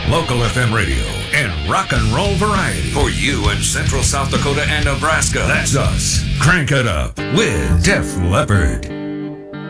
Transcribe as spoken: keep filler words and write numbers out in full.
Local F M radio and rock and roll variety. For you in Central South Dakota and Nebraska. That's us. Crank it up with Def Leppard.